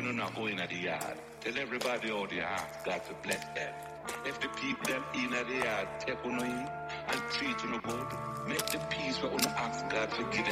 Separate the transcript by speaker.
Speaker 1: you not go in at the yard, tell everybody out there ask God to bless them. If the people them in at the yard take on you and treat you no good, make the peace where you ask God to give them.